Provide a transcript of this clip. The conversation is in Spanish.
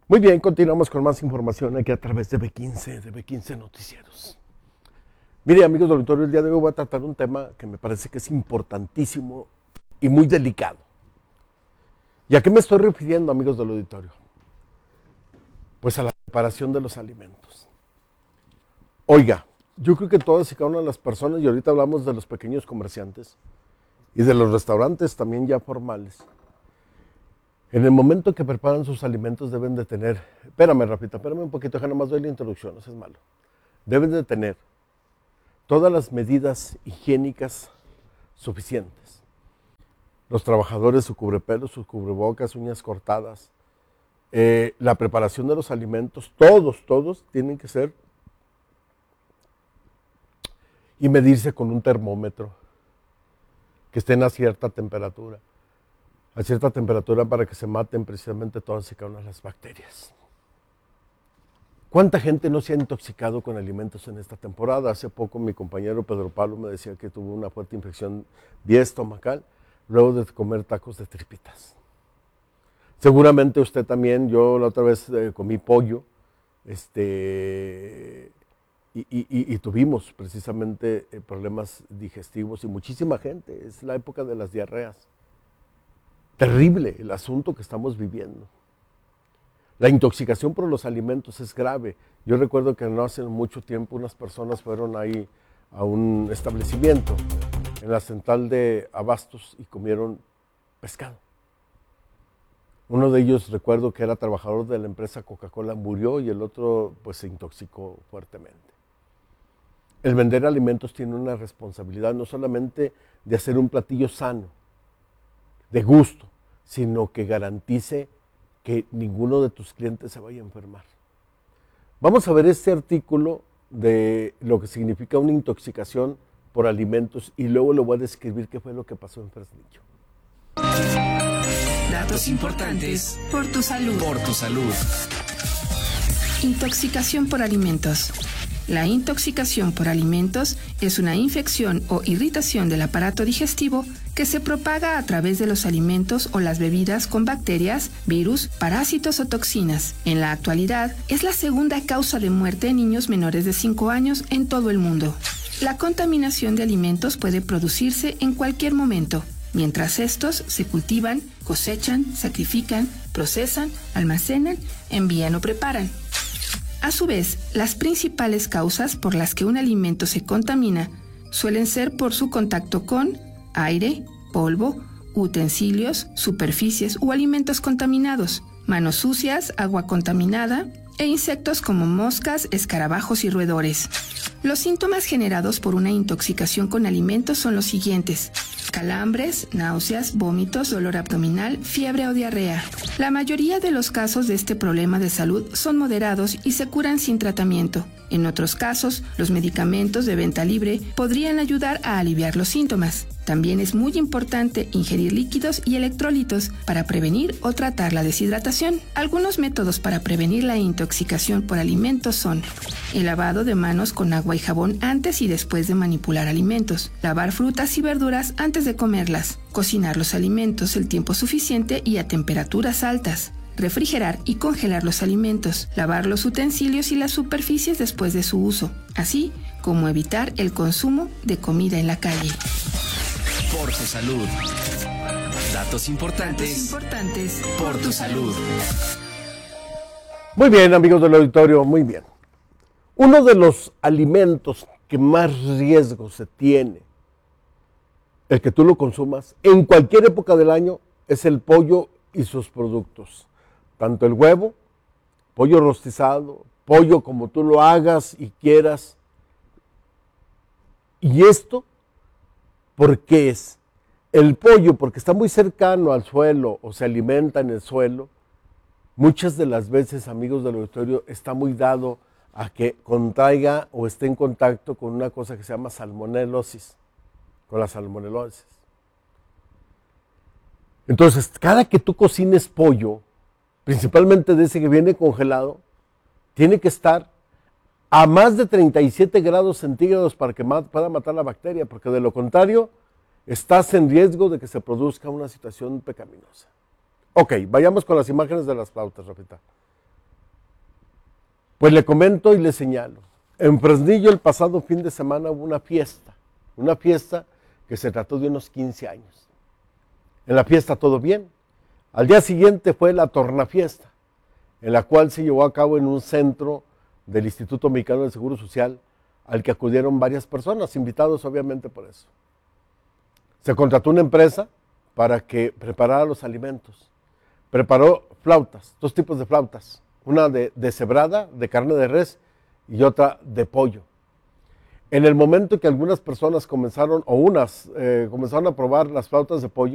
Muy bien, continuamos con más información aquí a través de B15 Noticieros. Mire, amigos del auditorio, el día de hoy voy a tratar un tema que me parece que es importantísimo y muy delicado. ¿Y a qué me estoy refiriendo, amigos del auditorio? Pues a la preparación de los alimentos. Oiga, yo creo que todas y cada una de las personas, y ahorita hablamos de los pequeños comerciantes y de los restaurantes también ya formales, en el momento que preparan sus alimentos deben de tener, espérame un poquito, que nada más doy la introducción, eso es malo. Deben de tener todas las medidas higiénicas suficientes. Los trabajadores, su cubrepelos, sus cubrebocas, uñas cortadas, la preparación de los alimentos, todos tienen que ser y medirse con un termómetro que estén a cierta temperatura para que se maten precisamente todas y cada una de las bacterias. ¿Cuánta gente no se ha intoxicado con alimentos en esta temporada? Hace poco mi compañero Pedro Pablo me decía que tuvo una fuerte infección vía estomacal luego de comer tacos de tripitas. Seguramente usted también, yo la otra vez comí pollo y tuvimos precisamente problemas digestivos y muchísima gente, es la época de las diarreas. Terrible el asunto que estamos viviendo. La intoxicación por los alimentos es grave. Yo recuerdo que no hace mucho tiempo unas personas fueron ahí a un establecimiento en la central de abastos y comieron pescado. Uno de ellos, recuerdo que era trabajador de la empresa Coca-Cola, murió y el otro pues se intoxicó fuertemente. El vender alimentos tiene una responsabilidad no solamente de hacer un platillo sano, de gusto, sino que garantice que ninguno de tus clientes se vaya a enfermar. Vamos a ver este artículo de lo que significa una intoxicación por alimentos y luego le voy a describir qué fue lo que pasó en Fresnillo. Datos importantes por tu salud. Por tu salud. Intoxicación por alimentos. La intoxicación por alimentos es una infección o irritación del aparato digestivo que se propaga a través de los alimentos o las bebidas con bacterias, virus, parásitos o toxinas. En la actualidad, es la segunda causa de muerte en niños menores de 5 años en todo el mundo. La contaminación de alimentos puede producirse en cualquier momento, mientras estos se cultivan, cosechan, sacrifican, procesan, almacenan, envían o preparan. A su vez, las principales causas por las que un alimento se contamina suelen ser por su contacto con aire, polvo, utensilios, superficies o alimentos contaminados, manos sucias, agua contaminada e insectos como moscas, escarabajos y roedores. Los síntomas generados por una intoxicación con alimentos son los siguientes: calambres, náuseas, vómitos, dolor abdominal, fiebre o diarrea. La mayoría de los casos de este problema de salud son moderados y se curan sin tratamiento. En otros casos, los medicamentos de venta libre podrían ayudar a aliviar los síntomas. También es muy importante ingerir líquidos y electrolitos para prevenir o tratar la deshidratación. Algunos métodos para prevenir la intoxicación por alimentos son el lavado de manos con agua y jabón antes y después de manipular alimentos, lavar frutas y verduras antes de comerlas, cocinar los alimentos el tiempo suficiente y a temperaturas altas, refrigerar y congelar los alimentos, lavar los utensilios y las superficies después de su uso, así como evitar el consumo de comida en la calle. Por tu salud. Datos importantes por tu salud. Muy bien, amigos del auditorio, muy bien. Uno de los alimentos que más riesgo se tiene, el que tú lo consumas, en cualquier época del año, es el pollo y sus productos. Tanto el huevo, pollo rostizado, pollo como tú lo hagas y quieras. Y esto, ¿por qué es? El pollo, porque está muy cercano al suelo o se alimenta en el suelo, muchas de las veces, amigos del auditorio, está muy dado a que contraiga o esté en contacto con una cosa que se llama salmonelosis, con la salmonelosis. Entonces, cada que tú cocines pollo, principalmente de ese que viene congelado, tiene que estar a más de 37 grados centígrados para que pueda matar la bacteria, porque de lo contrario, estás en riesgo de que se produzca una situación pecaminosa. Ok, vayamos con las imágenes de las flautas, Rafita. Pues le comento y le señalo. En Fresnillo el pasado fin de semana hubo una fiesta que se trató de unos 15 años. En la fiesta todo bien. Al día siguiente fue la tornafiesta, en la cual se llevó a cabo en un centro del Instituto Mexicano del Seguro Social, al que acudieron varias personas, invitados obviamente por eso. Se contrató una empresa para que preparara los alimentos. Preparó flautas, 2 tipos de flautas, una de cebrada, de carne de res, y otra de pollo. En el momento que algunas personas comenzaron a probar las flautas de pollo,